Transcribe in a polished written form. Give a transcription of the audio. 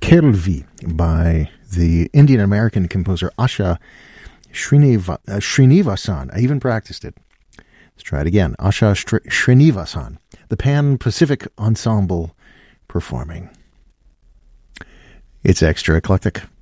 Kerlvi by the Indian-American composer Asha Srinivasan. I even practiced it. Let's try it again. Asha Srinivasan, the Pan-Pacific Ensemble performing. It's Extra Eclectic.